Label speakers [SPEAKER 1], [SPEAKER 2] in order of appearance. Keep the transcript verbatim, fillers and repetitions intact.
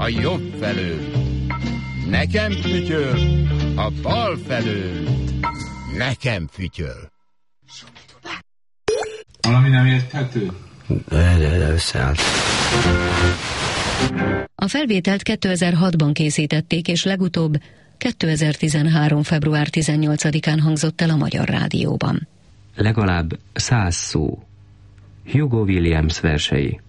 [SPEAKER 1] a jobb felől. Nekem fütyöl a bal felől. Nekem fütyöl.
[SPEAKER 2] Valami nem érthető?
[SPEAKER 3] De, de, de összeállt.
[SPEAKER 4] A felvételt kétezer-hatban készítették, és legutóbb kétezer-tizenhárom. február tizennyolcadikán hangzott el a Magyar Rádióban.
[SPEAKER 5] Legalább száz szó. Hugo Williams versei.